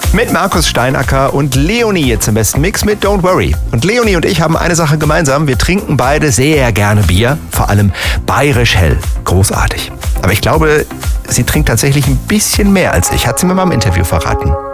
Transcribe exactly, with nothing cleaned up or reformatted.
Mit Markus Steinacker und Leonie jetzt im besten Mix mit Don't Worry. Und Leonie und ich haben eine Sache gemeinsam. Wir trinken beide sehr gerne Bier, vor allem bayerisch hell. Großartig. Aber ich glaube, sie trinkt tatsächlich ein bisschen mehr als ich, hat sie mir mal im Interview verraten.